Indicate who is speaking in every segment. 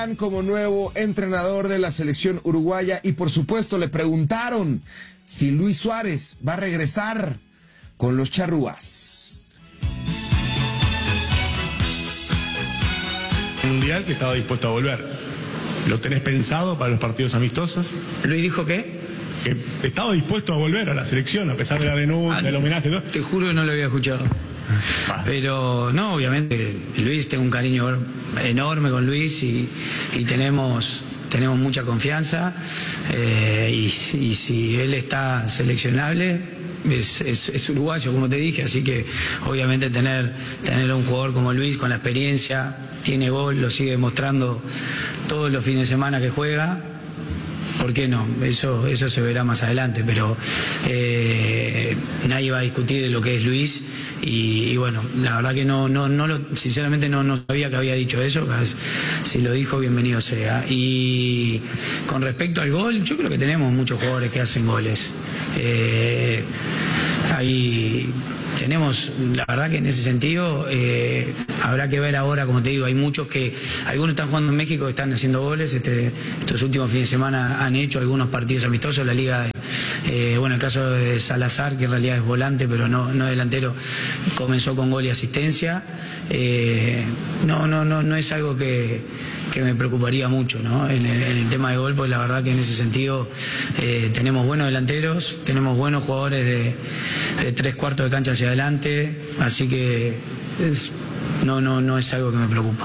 Speaker 1: como nuevo entrenador de la selección uruguaya y por supuesto le preguntaron si Luis Suárez va a regresar con los charrúas.
Speaker 2: Mundial que estaba dispuesto a volver. ¿Lo tenés pensado para los partidos amistosos?
Speaker 3: ¿Luis dijo qué?
Speaker 2: Que estaba dispuesto a volver a la selección a pesar de la renuncia, del homenaje y todo.
Speaker 3: Te juro que no lo había escuchado. Pero no, obviamente Luis, tengo un cariño enorme con Luis y tenemos mucha confianza y si él está seleccionable es uruguayo, como te dije, así que obviamente tener un jugador como Luis con la experiencia, tiene gol, lo sigue demostrando todos los fines de semana que juega. ¿Por qué no? Eso se verá más adelante, pero nadie va a discutir de lo que es Luis y bueno, la verdad que sinceramente no sabía que había dicho eso, si lo dijo, bienvenido sea. Y con respecto al gol, yo creo que tenemos muchos jugadores que hacen goles. Ahí tenemos, la verdad que en ese sentido habrá que ver ahora, como te digo, hay muchos que, algunos están jugando en México, están haciendo goles, estos últimos fines de semana han hecho algunos partidos amistosos en la liga, el caso de Salazar, que en realidad es volante, pero no delantero, comenzó con gol y asistencia, no es algo que me preocuparía mucho, ¿no? En el tema de gol, pues la verdad que en ese sentido tenemos buenos delanteros, tenemos buenos jugadores de 3/4 de cancha hacia adelante, así que no es algo que me preocupa.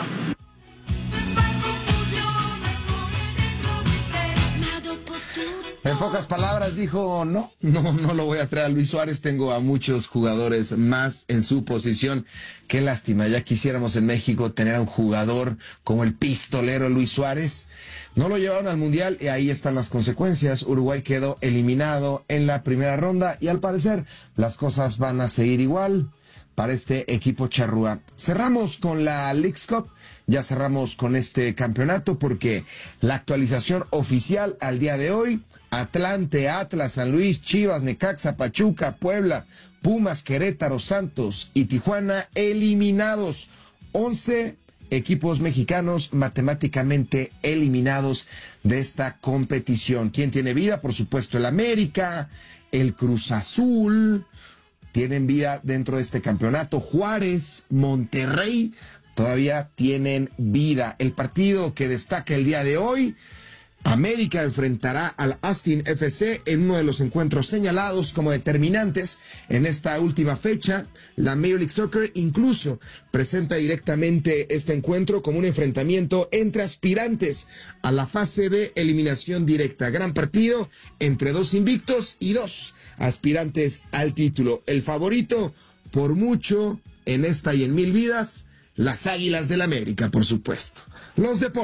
Speaker 1: En pocas palabras dijo, no lo voy a traer a Luis Suárez, tengo a muchos jugadores más en su posición. Qué lástima, ya quisiéramos en México tener a un jugador como el pistolero Luis Suárez. No lo llevaron al Mundial y ahí están las consecuencias. Uruguay quedó eliminado en la primera ronda y al parecer las cosas van a seguir igual para este equipo charrúa. Cerramos con la Leagues Cup, ya cerramos con este campeonato porque la actualización oficial al día de hoy: Atlante, Atlas, San Luis, Chivas, Necaxa, Pachuca, Puebla, Pumas, Querétaro, Santos y Tijuana eliminados. 11 equipos mexicanos matemáticamente eliminados de esta competición. ¿Quién tiene vida? Por supuesto el América, el Cruz Azul tienen vida dentro de este campeonato. Juárez, Monterrey todavía tienen vida. El partido que destaca el día de hoy: América enfrentará al Austin FC en uno de los encuentros señalados como determinantes en esta última fecha. La Major League Soccer incluso presenta directamente este encuentro como un enfrentamiento entre aspirantes a la fase de eliminación directa. Gran partido entre dos invictos y dos aspirantes al título. El favorito, por mucho, en esta y en mil vidas, las Águilas del América, por supuesto. Los deportes.